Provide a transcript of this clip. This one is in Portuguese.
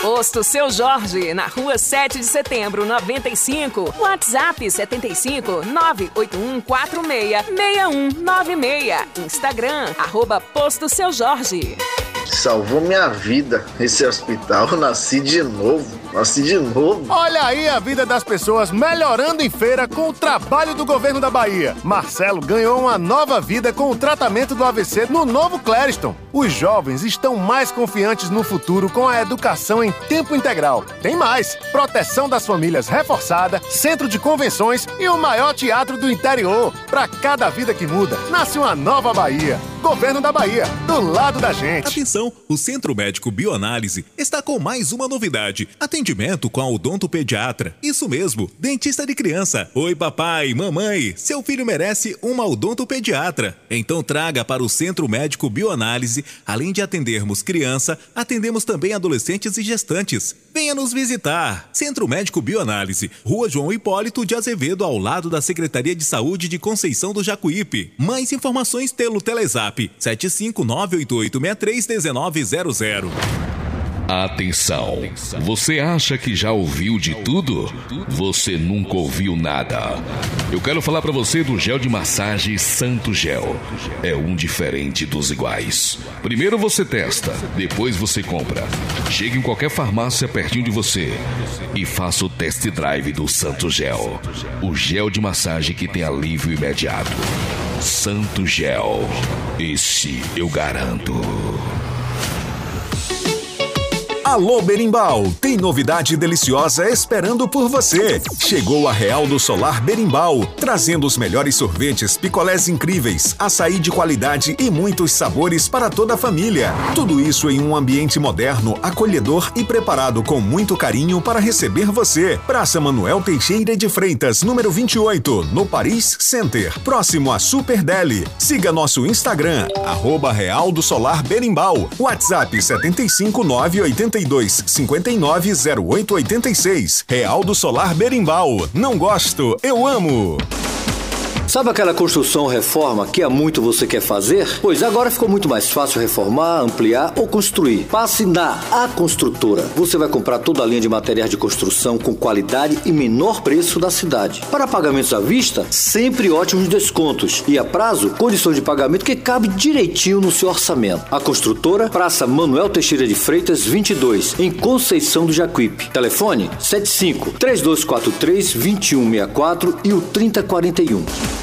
Posto Seu Jorge, na rua 7 de setembro, 95. WhatsApp 75 98146 6196. Instagram, @Posto Seu Jorge. Salvou minha vida esse hospital, eu nasci de novo. Olha aí a vida das pessoas melhorando em feira com o trabalho do governo da Bahia. Marcelo ganhou uma nova vida com o tratamento do AVC no Novo Clériston. Os jovens estão mais confiantes no futuro com a educação em tempo integral. Tem mais, proteção das famílias reforçada, centro de convenções e o maior teatro do interior. Para cada vida que muda, nasce uma nova Bahia. Governo da Bahia, do lado da gente. Atenção, o Centro Médico Bioanálise está com mais uma novidade. Atendimento com a odontopediatra. Isso mesmo, dentista de criança. Oi papai, mamãe, seu filho merece uma odontopediatra. Então traga para o Centro Médico Bioanálise. Além de atendermos criança, atendemos também adolescentes e gestantes. Venha nos visitar. Centro Médico Bioanálise, Rua João Hipólito de Azevedo, ao lado da Secretaria de Saúde de Conceição do Jacuípe. Mais informações pelo Telezap 75988631900. Atenção! Você acha que já ouviu de tudo? Você nunca ouviu nada. Eu quero falar pra você do gel de massagem Santo Gel. É um diferente dos iguais. Primeiro você testa, depois você compra. Chegue em qualquer farmácia pertinho de você e faça o test drive do Santo Gel. O gel de massagem que tem alívio imediato. Santo Gel. Esse eu garanto. Alô Berimbau, tem novidade deliciosa esperando por você. Chegou a Real do Solar Berimbau, trazendo os melhores sorvetes, picolés incríveis, açaí de qualidade e muitos sabores para toda a família. Tudo isso em um ambiente moderno, acolhedor e preparado com muito carinho para receber você. Praça Manuel Teixeira de Freitas, número 28, no Paris Center, próximo a Super Deli. Siga nosso Instagram, @Real do Solar Berimbau, WhatsApp 75982590886. Real do Solar Berimbau. Não gosto, eu amo. Sabe aquela construção ou reforma que há muito você quer fazer? Pois agora ficou muito mais fácil reformar, ampliar ou construir. Passe na A Construtora. Você vai comprar toda a linha de materiais de construção com qualidade e menor preço da cidade. Para pagamentos à vista, sempre ótimos descontos. E a prazo, condições de pagamento que cabe direitinho no seu orçamento. A Construtora, Praça Manuel Teixeira de Freitas, 22, em Conceição do Jacuípe. Telefone 75 3243 2164 e o 3041.